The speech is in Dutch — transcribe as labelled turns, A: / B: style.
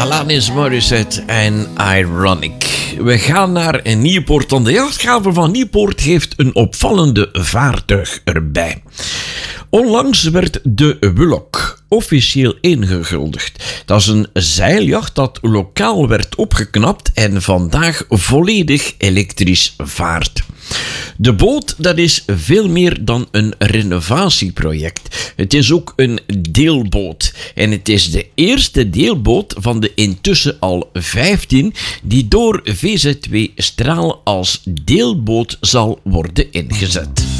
A: Alanis Morissette en Ironic. We gaan naar Nieuwpoort, want de jachthaven van Nieuwpoort heeft een opvallende vaartuig erbij. Onlangs werd de Wulok officieel ingehuldigd. Dat is een zeiljacht dat lokaal werd opgeknapt en vandaag volledig elektrisch vaart. De boot, dat is veel meer dan een renovatieproject. Het is ook een deelboot. En het is de eerste deelboot van de intussen al 15 die door VZW Straal als deelboot zal worden ingezet.